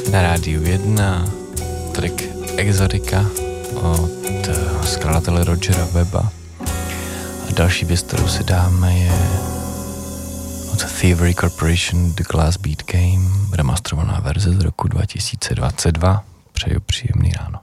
Na Rádiu 1 track Exotica od skladatele Rogera Webba. A další věc, kterou si dáme, je od Thievery Corporation The Glass Beat Game, remasterovaná verze z roku 2022. Přeju příjemný ráno.